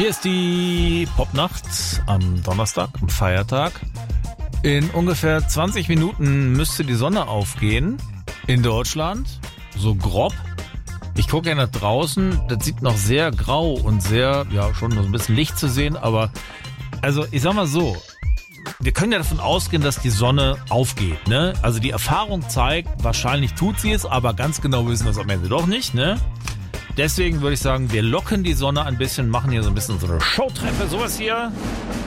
Hier ist die Popnacht am Donnerstag, am Feiertag. In ungefähr 20 Minuten müsste die Sonne aufgehen in Deutschland, so grob. Ich gucke ja nach draußen, das sieht noch sehr grau und sehr, ja, schon so ein bisschen Licht zu sehen, aber also ich sag mal so, wir können ja davon ausgehen, dass die Sonne aufgeht, ne? Also die Erfahrung zeigt, wahrscheinlich tut sie es, aber ganz genau wissen wir es am Ende doch nicht, ne? Deswegen würde ich sagen, wir locken die Sonne ein bisschen, machen hier so ein bisschen so eine Showtreppe, sowas hier.